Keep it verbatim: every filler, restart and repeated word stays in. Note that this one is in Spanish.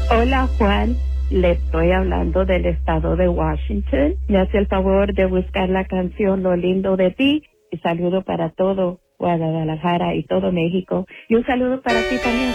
Hola Juan, le estoy hablando del estado de Washington. Me hace el favor de buscar la canción Lo lindo de ti y saludo para todo Guadalajara y todo México. Y un saludo para ti también,